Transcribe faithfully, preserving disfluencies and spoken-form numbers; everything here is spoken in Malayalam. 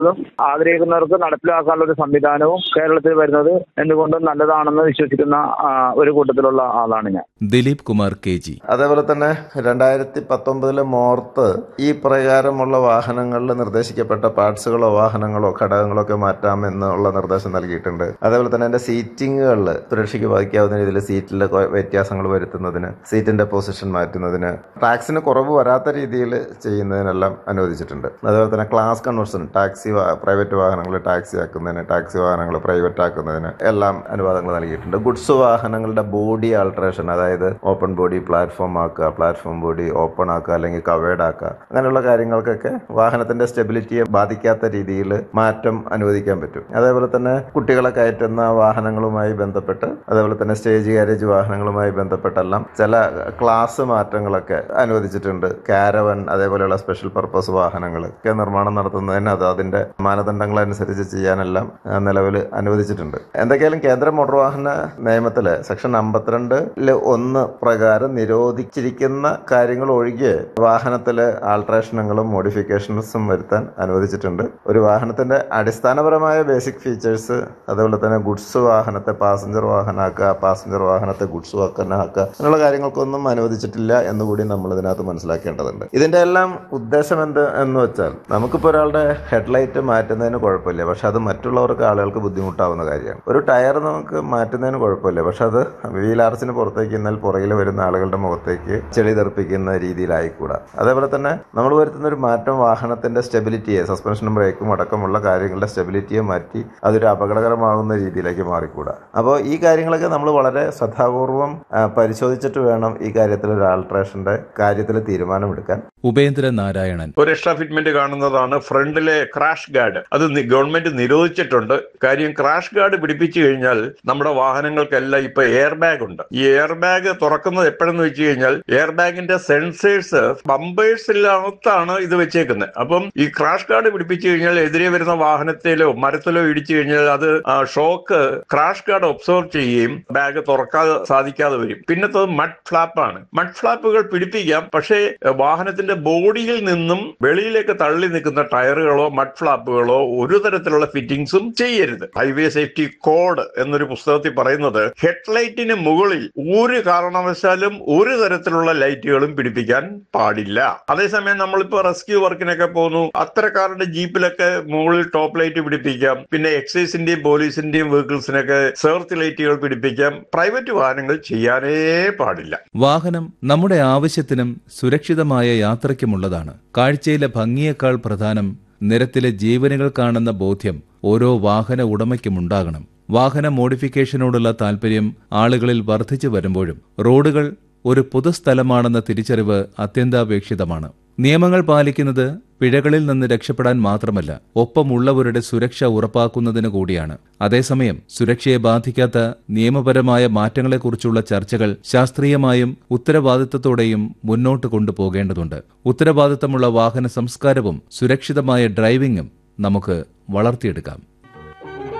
ആഗ്രഹിക്കുന്നവർക്ക് നടപ്പിലാക്കാനുള്ള ഒരു സംവിധാനവും കേരളത്തിൽ വരുന്നത് എന്തുകൊണ്ടും നല്ലതാണെന്ന് വിശ്വസിക്കുന്ന ഒരു കൂട്ടത്തിലുള്ള ആളാണ് ഞാൻ. Dileep Kumar K G. അതേപോലെ തന്നെ രണ്ടായിരത്തി പത്തൊമ്പതിലെ മോർത്ത് ഈ പ്രകാരമുള്ള വാഹനങ്ങളിൽ നിർദ്ദേശിക്കപ്പെട്ട പാർട്സുകളോ വാഹനങ്ങളോ ഘടകങ്ങളോ ഒക്കെ മാറ്റാം എന്നുള്ള നിർദ്ദേശം നൽകിയിട്ടുണ്ട്. അതേപോലെ തന്നെ അതിന്റെ സീറ്റിങ്ങുകളിൽ സുരക്ഷയ്ക്ക് ബാധിക്കാവുന്ന രീതിയിൽ സീറ്റിലെ വ്യത്യാസങ്ങൾ വരുത്തുന്നതിന്, സീറ്റിന്റെ പൊസിഷൻ മാറ്റുന്നതിന്, ടാക്സിന് കുറവ് വരാത്ത രീതിയിൽ ചെയ്യുന്നതിനെല്ലാം അനുവദിച്ചിട്ടുണ്ട്. അതേപോലെ തന്നെ ക്ലാസ് കൺവേർഷൻ, ടാക്സി പ്രൈവറ്റ് വാഹനങ്ങൾ ടാക്സി ആക്കുന്നതിന്, ടാക്സി വാഹനങ്ങൾ പ്രൈവറ്റ് ആക്കുന്നതിന് എല്ലാം അനുവാദങ്ങൾ നൽകിയിട്ടുണ്ട്. ഗുഡ്സ് വാഹനങ്ങളുടെ ബോഡി ആൾട്രേഷൻ, അതായത് ഓപ്പൺ ബോഡി പ്ലാറ്റ്ഫോം ആക്കുക, പ്ലാറ്റ്ഫോം ബോഡി ഓപ്പൺ ആക്കുക അല്ലെങ്കിൽ കവേർഡ് ആക്കുക, അങ്ങനെയുള്ള കാര്യങ്ങൾക്കൊക്കെ വാഹനത്തിന്റെ സ്റ്റെബിലിറ്റിയെ ബാധിക്കാത്ത രീതിയിൽ മാറ്റം അനുവദിക്കാൻ പറ്റും. അതേപോലെ തന്നെ കുട്ടികളെ കയറ്റുന്ന വാഹനങ്ങളുമായി ബന്ധപ്പെട്ട്, അതേപോലെ തന്നെ സ്റ്റേജ് ഗാരേജ് വാഹനങ്ങളുമായി ബന്ധപ്പെട്ടെല്ലാം ചില ക്ലാസ് മാറ്റങ്ങളൊക്കെ അനുവദിച്ചിട്ടുണ്ട്. കാരവൻ അതേപോലെയുള്ള സ്പെഷ്യൽ പർപ്പസ് വാഹനങ്ങളൊക്കെ നിർമ്മാണം നടത്തുന്നതിന് അത് അതിന്റെ മാനദണ്ഡങ്ങൾ അനുസരിച്ച് ചെയ്യാനെല്ലാം നിലവിൽ അനുവദിച്ചിട്ടുണ്ട്. എന്തൊക്കെയാലും കേന്ദ്ര മോട്ടോർ വാഹന നിയമത്തിലെ സെക്ഷൻ അമ്പത്തിരണ്ടില് ഒന്ന് പ്രകാരം നിരോധിച്ചിരിക്കുന്ന കാര്യങ്ങൾ ഒഴികെ വാഹനത്തില് ആൾട്രേഷനുകളും മോഡിഫിക്കേഷൻസും വരുത്താൻ അനുവദിച്ചിട്ടുണ്ട്. ഒരു വാഹനത്തിന്റെ അടിസ്ഥാനപരമായ ബേസിക് ഫീച്ചേഴ്സ്, അതേപോലെ തന്നെ ഗുഡ്സ് വാഹനത്തെ പാസഞ്ചർ വാഹനമാക്കുക, പാസഞ്ചർ വാഹനത്തെ ഗുഡ്സ് വാഹനമാക്കുക, അങ്ങനെയുള്ള കാര്യങ്ങൾക്കൊന്നും അനുവദിച്ചിട്ടില്ല എന്നുകൂടി നമ്മൾ ഇതിനകത്ത് മനസ്സിലാക്കേണ്ടതുണ്ട്. ഇതിന്റെ എല്ലാം ഉദ്ദേശം എന്ത് എന്ന് വെച്ചാൽ, നമുക്കിപ്പോൾ ഒരാളുടെ ഹെഡ്ലൈറ്റ് മാറ്റുന്നതിന് കുഴപ്പമില്ല, പക്ഷെ അത് മറ്റുള്ളവർക്ക് ആളുകൾക്ക് ബുദ്ധിമുട്ടാവുന്ന കാര്യമാണ്. ഒരു ടയർ നമുക്ക് മാറ്റുന്നതിന് കുഴപ്പമില്ല, പക്ഷെ അത് വീലാർച്ചിന് പുറത്തേക്ക് എന്നാൽ പുറകിൽ വരുന്ന ആളുകളുടെ മുഖത്തേക്ക് ചെളി തെറിപ്പിക്കുന്ന രീതിയിലായിക്കൂടാ. അതേപോലെ തന്നെ നമ്മൾ വരുത്തുന്ന ഒരു മാറ്റം വാഹനത്തിന്റെ സ്റ്റെബിലിറ്റിയെ, സസ്പെൻഷനും ബ്രേക്കും അടക്കമുള്ള കാര്യങ്ങളുടെ സ്റ്റെബിലിറ്റിയെ മാറ്റി അതൊരു അപകടകരമാകുന്ന രീതിയിലേക്ക് മാറിക്കൂടാ. അപ്പോൾ ഈ കാര്യങ്ങളൊക്കെ നമ്മൾ വളരെ ശ്രദ്ധാപൂർവം പരിശോധിച്ചിട്ട് വേണം ഈ കാര്യത്തിൽ ഒരു ആൾട്രേഷന്റെ കാര്യത്തിൽ തീരുമാനമെടുക്കാൻ. ഉപേന്ദ്ര നാരായണൻ. ഒരു എക്സ്ട്രാ ഫിറ്റ്മെന്റ് കാണുന്നതാണ് ഫ്രണ്ടിലെ ക്രാഷ് ഗാർഡ്. അത് ഗവൺമെന്റ് നിരോധിച്ചിട്ടുണ്ട്. കാര്യം ക്രാഷ് ഗാർഡ് പിടിപ്പിച്ചു കഴിഞ്ഞാൽ നമ്മുടെ വാഹനങ്ങൾക്കെല്ലാം ഇപ്പൊ എയർ ബാഗ് ഉണ്ട്. ഈ എയർ ബാഗ് തുറക്കുന്നത് എപ്പോഴെന്ന് വെച്ച് കഴിഞ്ഞാൽ എയർ ബാഗിന്റെ സെൻസേഴ്സ് ബമ്പേഴ്സിനകത്താണ് ഇത് വെച്ചേക്കുന്നത്. അപ്പം ഈ ക്രാഷ് ഗാർഡ് പിടിപ്പിച്ചു കഴിഞ്ഞാൽ എതിരെ വരുന്ന വാഹനത്തിലോ മരത്തിലോ ഇടിച്ചു കഴിഞ്ഞാൽ അത് ഷോക്ക് ക്രാഷ് ഗാർഡ് ഒബ്സർവ് ചെയ്യുകയും ബാഗ് തുറക്കാതെ സാധിക്കാതെ വരും. പിന്നത്തത് മഡ് ഫ്ലാപ്പാണ്. മഡ് ഫ്ലാപ്പുകൾ പിടിപ്പിക്കാം, പക്ഷേ വാഹനത്തിന്റെ ബോഡിയിൽ നിന്നും വെളിയിലേക്ക് തള്ളി നിൽക്കുന്ന ടയറുകളോ മഡ് ഫ്ലാപ്പുകളോ ഒരു തരത്തിലുള്ള ഫിറ്റിംഗ്സും ചെയ്യരുത്. ഹൈവേ സേഫ്റ്റി കോഡ് എന്നൊരു പുസ്തകത്തിൽ പറയുന്നത് ഹെഡ്ലൈറ്റിന് മുകളിൽ ഒരു കാരണവശാലും ഒരു തരത്തിലുള്ള ലൈറ്റുകളും പിടിപ്പിക്കാൻ പാടില്ല. അതേസമയം നമ്മളിപ്പോ റെസ്ക്യൂ വർക്കിനൊക്കെ പോകുന്നു, അത്തരക്കാരുടെ ജീപ്പിലൊക്കെ മുകളിൽ ടോപ്പ് ലൈറ്റ് പിടിപ്പിക്കാം. പിന്നെ എക്സൈസിന്റെയും പോലീസിന്റെയും വെഹിക്കിൾസിനൊക്കെ സെർച്ച് ലൈറ്റുകൾ പിടിപ്പിക്കാം. പ്രൈവറ്റ് വാഹനങ്ങൾ ചെയ്യാനേ പാടില്ല. വാഹനം നമ്മുടെ ആവശ്യത്തിനും സുരക്ഷിതമായ യാത്രയ്ക്കുമുള്ളതാണ്. കാഴ്ചയിലെ ഭംഗിയേക്കാൾ പ്രധാനം നിരത്തിലെ ജീവനുകൾ കാണുന്ന ബോധ്യം ഓരോ വാഹന ഉടമയ്ക്കുമുണ്ടാകണം. വാഹന മോഡിഫിക്കേഷനോടുള്ള താൽപര്യം ആളുകളിൽ വർദ്ധിച്ചു വരുമ്പോഴും റോഡുകൾ ഒരു പൊതുസ്ഥലമാണെന്ന തിരിച്ചറിവ് അത്യന്താപേക്ഷിതമാണ്. നിയമങ്ങൾ പാലിക്കുന്നത് പിഴകളിൽ നിന്ന് രക്ഷപ്പെടാൻ മാത്രമല്ല, ഒപ്പമുള്ളവരുടെ സുരക്ഷ ഉറപ്പാക്കുന്നതിന് കൂടിയാണ്. അതേസമയം സുരക്ഷയെ ബാധിക്കാത്ത നിയമപരമായ മാറ്റങ്ങളെക്കുറിച്ചുള്ള ചർച്ചകൾ ശാസ്ത്രീയമായും ഉത്തരവാദിത്തത്തോടെയും മുന്നോട്ട് കൊണ്ടുപോകേണ്ടതുണ്ട്. ഉത്തരവാദിത്തമുള്ള വാഹന സംസ്കാരവും സുരക്ഷിതമായ ഡ്രൈവിംഗും നമുക്ക് വളർത്തിയെടുക്കാം.